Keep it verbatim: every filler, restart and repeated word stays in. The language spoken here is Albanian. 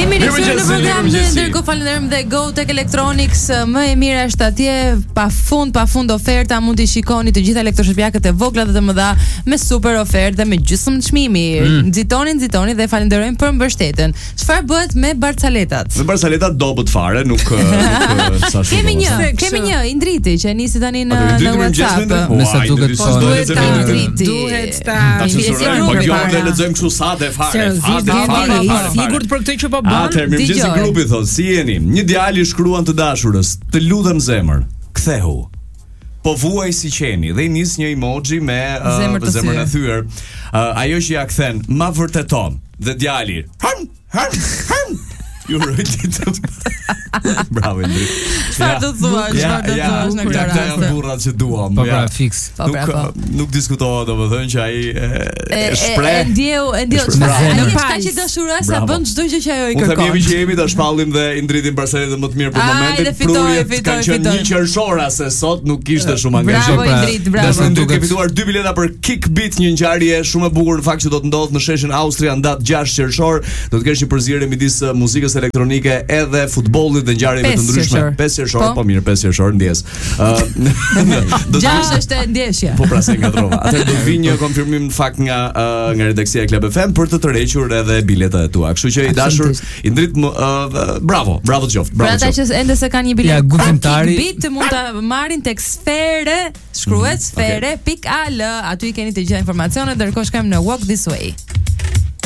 Jemi rikthyer në program dhe ndërkohë falenderojmë dhe Go Tech Electronics, më e mira është atje, pafund pafund oferta, mund t'i shikoni të gjitha elektroshtëpiakët e vogla dhe të mëdha me super ofertë me gjysmë çmimi. Mm. Nxitoni, nxitoni dhe falenderojmë për mbështetjen. Çfarë bëhet me barcaletat? Me barcaletat dobët fare, nuk nuk sa shumë. Kemi një, kemi një Indriti që nisi tani në në WhatsApp. Me sa duket po. Duhet ta Indriti. Duhet ta. Po kjo ne lexojmë kështu sa dhe fare. Fare, fare. Sigurt për këtë që po bën. Atëherë mirëmëngjes i grupi thon, si jeni? Një djalë i shkruan të dashurës, të lutem zemër, kthehu. Po vuaj si qeni dhe i nis një emoji me uh, zemrën e thyer. Uh, ajo që ja kthen, ma vërteton. Dhe djali, hum, hum, hum. Ju rëjtë. Bravo Indri. Çfarë do thuash? Çfarë do thuash në këtë rast? Ja, janë burrat që duam. Po pra fix. Nuk nuk diskutohet domethënë që ai e shpreh. E ndjeu, e ndjeu. Ai është kaq i dashuruar sa bën çdo gjë që ajo i kërkon. Ne themi që jemi ta shpallim dhe Indritin Barceletën më të mirë për momentin. Prurjet kanë qenë një qershora se sot nuk kishte shumë angazhim. Bravo Indrit, bravo. Dashur duke fituar dy bileta për Kickbeat, një ngjarje shumë e bukur në fakt që do të ndodhë në sheshin Austria datë gjashtë qershor. Do të kesh një përzierje midis muzikës elektronike edhe futbollit dhe ngjarjeve të ndryshme. pesë qershor, po mirë, pesë qershor ndjes. Ë Gjashtë është ndjeshja. Po pra se ngatrova. Atë do të vinë një konfirmim në fakt nga nga redaksia e Club F M për të tërhequr edhe biletat e tua. Kështu që i dashur Indrit, bravo, bravo të qoftë. Për ata që ende se kanë një bilet. Ja, guzimtari. Bit mund ta marrin tek Sfere, shkruhet sfere.al. Aty i keni të gjitha informacionet, ndërkohë shkojmë në Walk This Way.